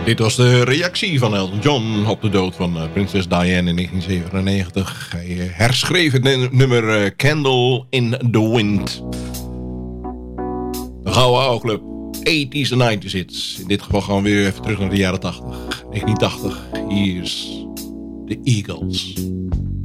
Dit was de reactie van Elton John op de dood van prinses Diana in 1997. Hij herschreef het nummer Candle in the Wind. De Gouden Oude Club. 80s en 90s hits. In dit geval gaan we weer even terug naar de jaren 80. 1980. Hier is de Eagles.